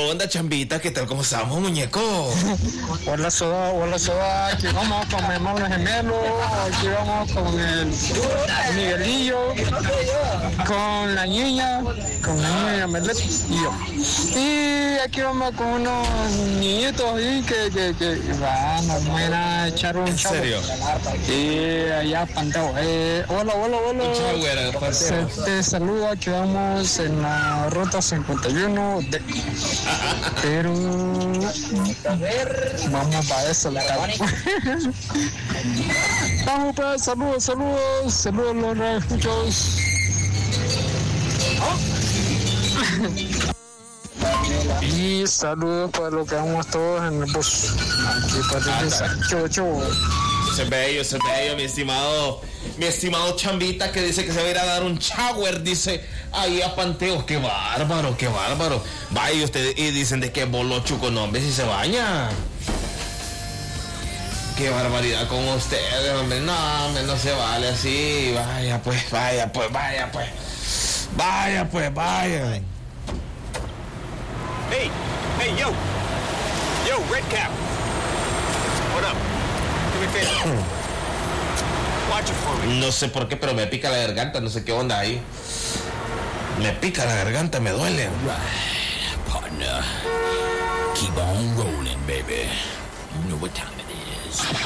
onda, Chambita? ¿Qué tal? ¿Cómo estamos, muñeco? Hola, Soda. Aquí vamos con mi hermano gemelo. Aquí vamos con el Miguelillo. Con la niña Yamelet y yo. Y aquí vamos con unos niñitos ahí que van a echar un chavo. ¿En serio? Y allá Panteo. Hola. Te saludo, aquí vamos en la ruta 51 de... Pero vamos para eso, la cara. Vamos para saludos los escuchos. Y saludos para los que vamos todos en el bus. Aquí para Chobo. Ese es bello, mi estimado Chambita, que dice que se va a ir a dar un shower, dice, ahí a Panteos. Qué bárbaro. Vaya, ustedes, y dicen de que bolocho con hombres y se baña. Qué barbaridad con ustedes, hombre. No se vale así. Vaya pues. Hey, yo, Red Cap. What up? Do me a favor. Watch it for me. No sé por qué, pero me pica la garganta, no sé qué onda ahí. Me pica la garganta, me duele. Right, partner. Keep on rolling, baby. You know what time it is.